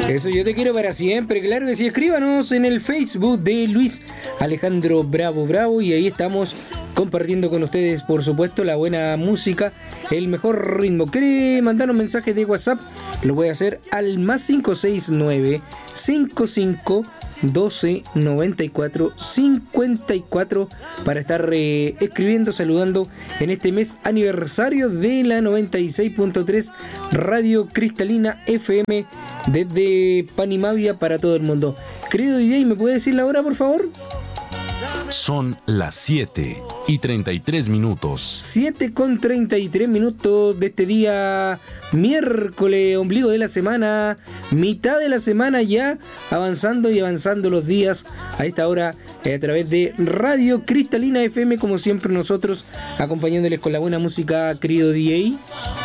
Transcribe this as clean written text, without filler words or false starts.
Eso, yo te quiero para siempre, claro que sí. Escríbanos en el Facebook de Luis Alejandro Bravo Bravo y ahí estamos compartiendo con ustedes, por supuesto, la buena música, el mejor ritmo. ¿Quiere mandar un mensaje de WhatsApp? Lo voy a hacer al más 569 55 12 94 54 para estar escribiendo, saludando en este mes aniversario de la 96.3 Radio Cristalina FM desde Panimavia para todo el mundo. Querido DJ, ¿me puede decir la hora, por favor? Son las 7:33. 7:33 de este día miércoles, ombligo de la semana, mitad de la semana ya, avanzando y avanzando los días a esta hora a través de Radio Cristalina FM, como siempre nosotros acompañándoles con la buena música, querido DJ.